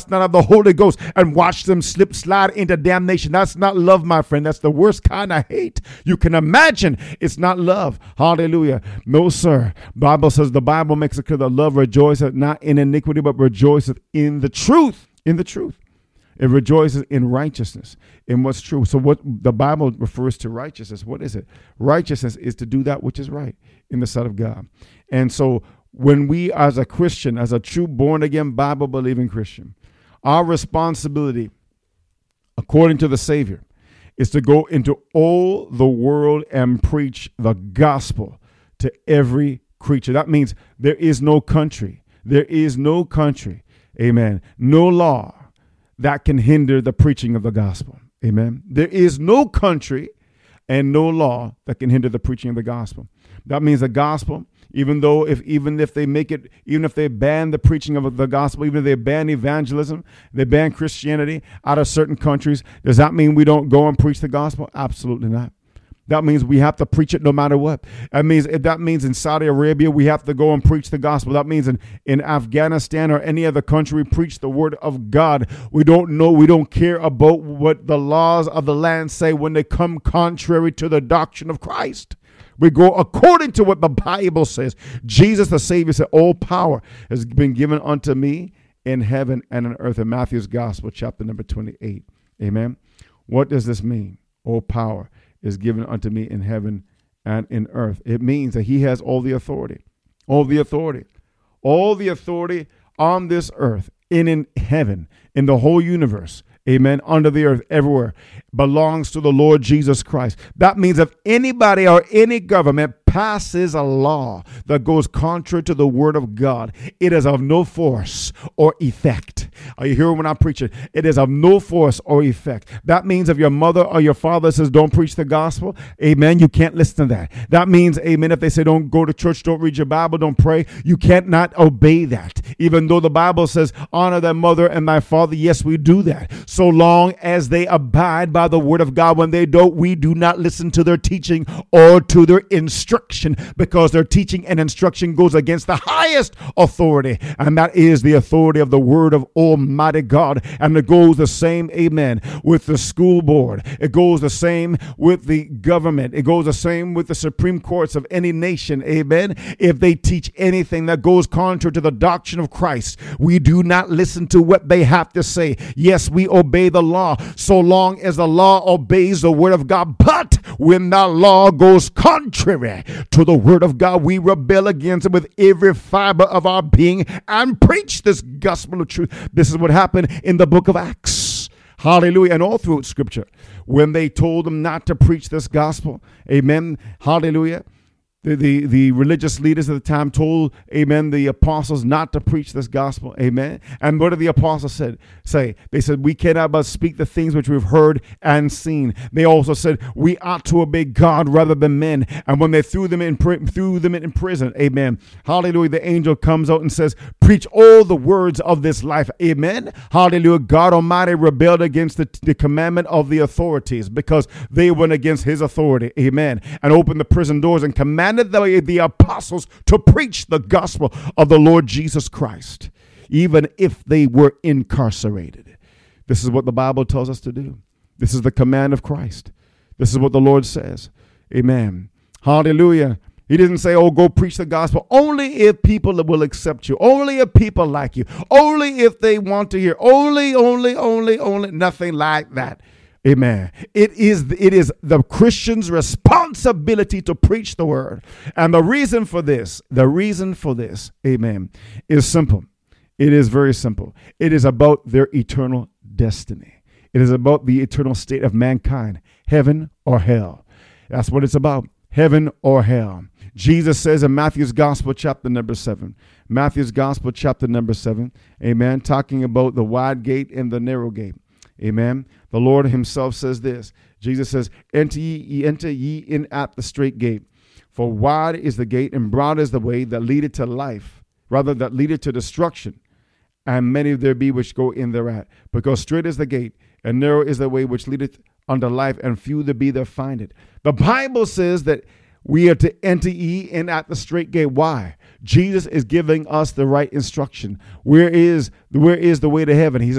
must not have the Holy Ghost, and watch them slide into damnation. That's not love, my friend. That's the worst kind of hate you can imagine. It's not love. Hallelujah. No, sir. The Bible makes it clear that love rejoiceth not in iniquity, but rejoiceth in the truth. In the truth. It rejoices in righteousness, in what's true. So what the Bible refers to righteousness, what is it? Righteousness is to do that which is right in the sight of God. And so when we, as a Christian, as a true born-again, Bible-believing Christian, our responsibility, according to the Savior, is to go into all the world and preach the gospel to every creature. That means there is no country. There is no country, amen, no law that can hinder the preaching of the gospel. Amen. There is no country and no law that can hinder the preaching of the gospel. That means the gospel, even if they ban the preaching of the gospel, even if they ban evangelism, they ban Christianity out of certain countries, does that mean we don't go and preach the gospel? Absolutely not. That means we have to preach it no matter what. That means in Saudi Arabia, we have to go and preach the gospel. That means in Afghanistan or any other country, we preach the word of God. We don't care about what the laws of the land say when they come contrary to the doctrine of Christ. We go according to what the Bible says. Jesus, the Savior, said, all power has been given unto me in heaven and on earth, in Matthew's Gospel, chapter number 28. Amen. What does this mean? All power is given unto me in heaven and in earth. It means that he has all the authority on this earth, in heaven, in the whole universe. Amen. Under the earth, everywhere, belongs to the Lord Jesus Christ. That means if anybody or any government passes a law that goes contrary to the word of God, it is of no force or effect. Are you hearing when I'm preaching? It is of no force or effect. That means if your mother or your father says don't preach the gospel, amen, you can't listen to that. That means, amen, if they say don't go to church, don't read your Bible, don't pray, you can't not obey that. Even though the Bible says honor thy mother and thy father, yes, we do that. So long as they abide by the word of God. When they don't, we do not listen to their teaching or to their instruction, because their teaching and instruction goes against the highest authority, and that is the authority of the word of Almighty God. And it goes the same, amen, with the school board. It goes the same with the government. It goes the same with the Supreme Courts of any nation, amen. If they teach anything that goes contrary to the doctrine of Christ, we do not listen to what they have to say. Yes, we obey the law so long as the law obeys the word of God. But when the law goes contrary to the word of God, we rebel against it with every fiber of our being and preach this gospel of truth. This is what happened in the book of Acts. Hallelujah. And all through scripture, when they told them not to preach this gospel, amen, hallelujah, the religious leaders at the time told, amen, the apostles not to preach this gospel, amen. And what did the apostles say? They said, we cannot but speak the things which we've heard and seen. They also said, we ought to obey God rather than men. And when they threw them in prison, amen, hallelujah, the angel comes out and says, preach all the words of this life, amen, hallelujah. God Almighty rebelled against the commandment of the authorities because they went against his authority, amen, and opened the prison doors and commanded the apostles to preach the gospel of the Lord Jesus Christ, even if they were incarcerated. This is what the Bible tells us to do. This is the command of Christ. This is what the Lord says. Amen. Hallelujah. He didn't say, oh, go preach the gospel only if people will accept you, only if people like you, only if they want to hear, only, nothing like that. Amen. It is the Christian's responsibility to preach the word. And the reason for this, amen, is simple. It is very simple. It is about their eternal destiny. It is about the eternal state of mankind, heaven or hell. That's what it's about, heaven or hell. Jesus says in Matthew's Gospel, chapter number 7, amen, talking about the wide gate and the narrow gate. Amen. The Lord himself says this. Jesus says, enter ye in at the straight gate. For wide is the gate and broad is the way that leadeth to life, rather that leadeth to destruction. And many there be which go in thereat. Because straight is the gate and narrow is the way which leadeth unto life, and few there be that find it. The Bible says that we are to enter ye in at the straight gate. Why? Jesus is giving us the right instruction. Where is the way to heaven? He says,